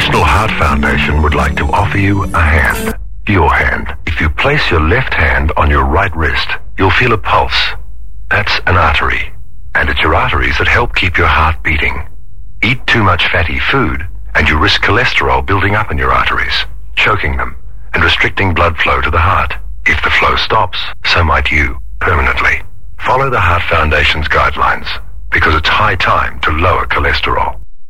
National Heart Foundation would like to offer you a hand. Your hand. If you place your left hand on your right wrist, you'll feel a pulse. That's an artery. And it's your arteries that help keep your heart beating. Eat too much fatty food, and you risk cholesterol building up in your arteries, choking them, and restricting blood flow to the heart. If the flow stops, so might you, permanently. Follow the Heart Foundation's guidelines, because it's high time to lower cholesterol.